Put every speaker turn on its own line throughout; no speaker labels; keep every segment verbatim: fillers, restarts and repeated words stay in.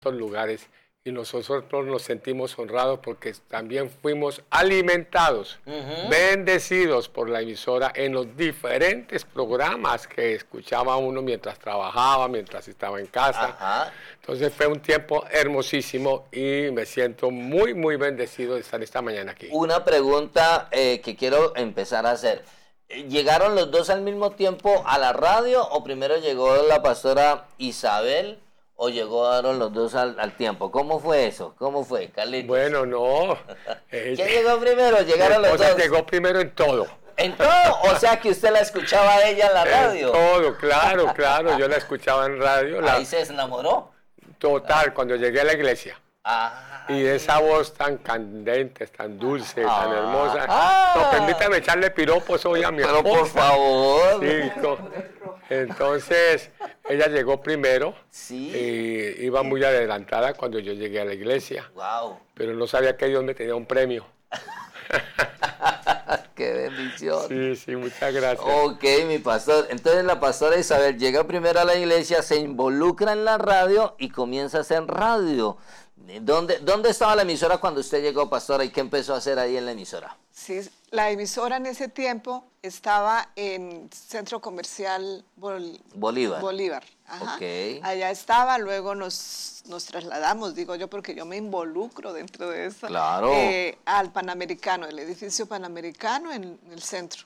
lugares y nosotros nos sentimos honrados porque también fuimos alimentados, uh-huh. bendecidos por la emisora en los diferentes programas que escuchaba uno mientras trabajaba, mientras estaba en casa. Uh-huh. Entonces fue un tiempo hermosísimo y me siento muy, muy bendecido de estar esta mañana aquí.
Una pregunta eh, que quiero empezar a hacer. ¿Llegaron los dos al mismo tiempo a la radio o primero llegó la pastora Isabel o llegaron los dos al, al tiempo? ¿Cómo fue eso? ¿Cómo fue, Carlitos?
Bueno, no.
¿Quién llegó primero? Llegaron los dos.
Llegó primero en todo.
¿En todo? O sea que usted la escuchaba a ella en la radio.
En todo, claro, claro. Yo la escuchaba en radio. La...
Ahí se enamoró.
Total, ah. cuando llegué a la iglesia.
Ah,
y de esa voz tan candente, tan dulce, ah, tan hermosa.
Ah,
no, permítame echarle piropos hoy a mi
pero
esposa.
Por favor.
Sí, no. Entonces, ella llegó primero.
Sí.
Y iba muy adelantada cuando yo llegué a la iglesia.
Wow.
Pero no sabía que Dios me tenía un premio.
¡Qué bendición!
Sí, sí, muchas gracias.
Ok, mi pastor. Entonces la pastora Isabel llega primero a la iglesia, se involucra en la radio y comienza a hacer radio. ¿Dónde, ¿Dónde estaba la emisora cuando usted llegó, pastora, y qué empezó a hacer ahí en la emisora?
Sí, la emisora en ese tiempo estaba en Centro Comercial Bol
Bolívar.
Bolívar. Ajá.
Okay.
Allá estaba, luego nos, nos trasladamos, digo yo, porque yo me involucro dentro de eso.
Claro.
Eh, al Panamericano, el edificio Panamericano en, en el centro.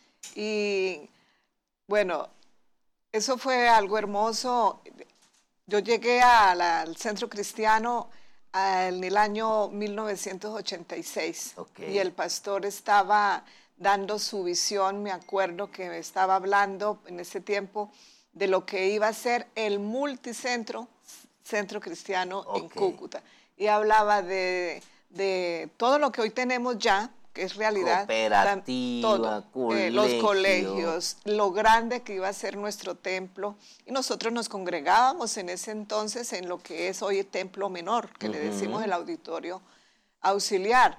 Y bueno, eso fue algo hermoso. Yo llegué a la, al Centro Cristiano en el año mil novecientos ochenta y seis, okay. y el pastor estaba dando su visión, me acuerdo que estaba hablando en ese tiempo de lo que iba a ser el multicentro, Centro Cristiano, okay. en Cúcuta, y hablaba de, de todo lo que hoy tenemos ya, que es realidad,
cooperativa,
todo,
colegio.
eh, los colegios, lo grande que iba a ser nuestro templo, y nosotros nos congregábamos en ese entonces en lo que es hoy el templo menor, que uh-huh. le decimos el auditorio auxiliar,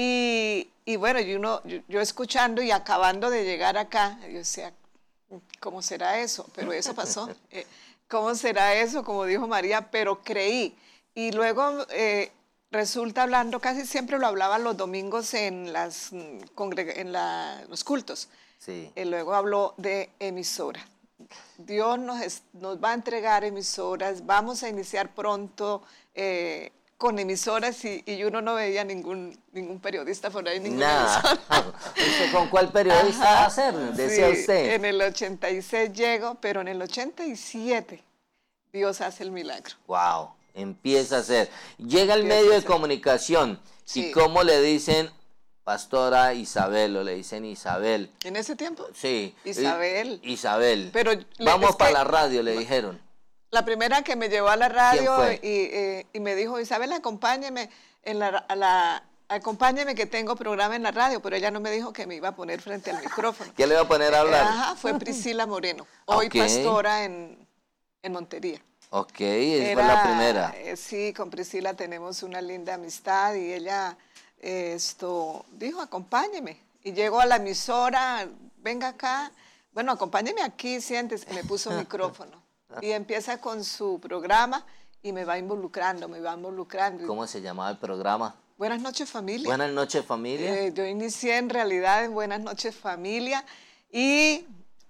y, y bueno, yo, uno, yo, yo escuchando y acabando de llegar acá, yo decía, ¿cómo será eso? Pero eso pasó, eh, ¿cómo será eso? Como dijo María, pero creí, y luego... Eh, Resulta hablando, casi siempre lo hablaba los domingos en, las, en la, los cultos.
Sí.
Y luego habló de emisora. Dios nos, es, nos va a entregar emisoras, vamos a iniciar pronto eh, con emisoras y, y uno no veía ningún, ningún periodista por ahí, ninguna
emisora. ¿Con cuál periodista va a hacer? Decía
sí,
usted.
En el ochenta y seis llego, pero en el ochenta y siete Dios hace el milagro.
Wow. Empieza a hacer. Llega el medio de comunicación. Sí. ¿Y cómo le dicen pastora Isabel o le dicen Isabel?
¿En ese tiempo?
Sí.
Isabel.
Isabel.
Pero
vamos para la radio, le dijeron.
La primera que me llevó a la radio y, eh, y me dijo, Isabel, acompáñeme, en la, a la, acompáñeme que tengo programa en la radio, pero ella no me dijo que me iba a poner frente al micrófono.
¿Qué le iba a poner a hablar?
Ajá, fue Priscila Moreno, hoy okay. pastora en, en Montería.
Ok, esa fue la primera.
Eh, sí, con Priscila tenemos una linda amistad y ella eh, esto dijo, acompáñeme. Y llegó a la emisora, venga acá, bueno, acompáñeme aquí, siéntese, me puso micrófono. Y empieza con su programa y me va involucrando, me va involucrando.
¿Cómo se llamaba el programa?
Buenas noches, familia.
Buenas noches, familia.
Eh, yo inicié en realidad en Buenas noches, familia, y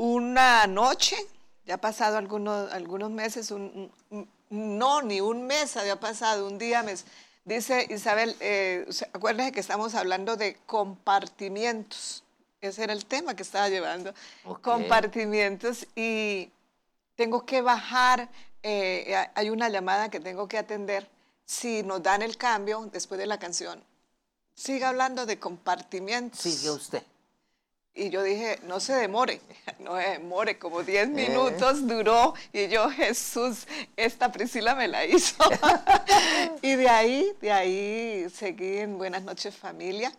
una noche... Ya ha pasado algunos, algunos meses, un, un, no, ni un mes había pasado, un día me dice Isabel, eh, acuérdense que estamos hablando de compartimientos, ese era el tema que estaba llevando, okay. compartimientos, y tengo que bajar, eh, hay una llamada que tengo que atender, si nos dan el cambio después de la canción, siga hablando de compartimientos.
Sigue usted.
Y yo dije, no se demore, no se demore, como diez minutos duró, y yo, Jesús, esta Priscila me la hizo. Y de ahí, de ahí seguí en Buenas noches, familia.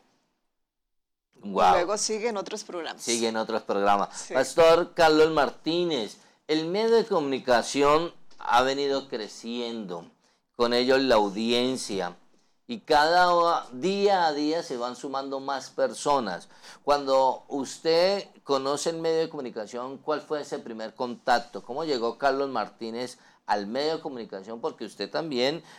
Wow.
Y luego siguen otros programas.
Siguen otros programas.
Sí.
Pastor Carlos Martínez, el medio de comunicación ha venido creciendo, con ello la audiencia. Y cada día a día se van sumando más personas. Cuando usted conoce el medio de comunicación, ¿cuál fue ese primer contacto? ¿Cómo llegó Carlos Martínez al medio de comunicación, porque usted también